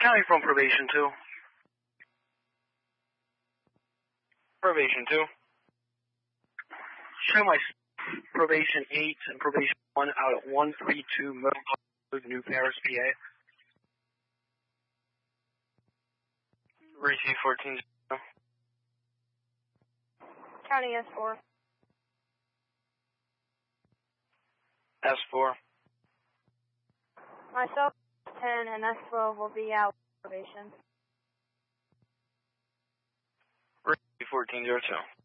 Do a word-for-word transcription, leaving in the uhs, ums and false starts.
County from probation two. Probation two. Show my probation eight and probation one out at one three two Middle Park, New Paris, P A. Receive fourteen. County S four. S four. Myself, ten, and S twelve will be out probation. Receive fourteen zero two.